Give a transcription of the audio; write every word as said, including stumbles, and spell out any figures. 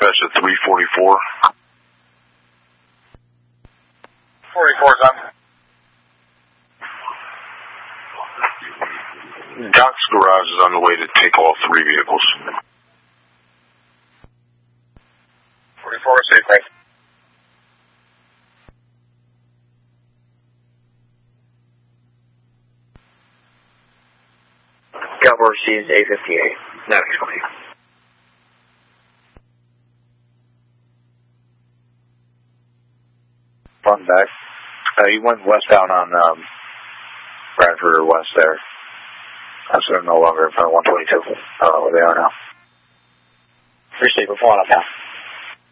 dispatch at three forty-four. forty-four, done. Doc's garage is on the way to take all three vehicles. forty-four, safe, thanks. Cowboy receives A fifty-eight. No, explain. Fun back. Uh, you went westbound on um, Bradford or West there. That's no longer in front of one twenty-two. I don't know where they are now. Three State, we're falling up now.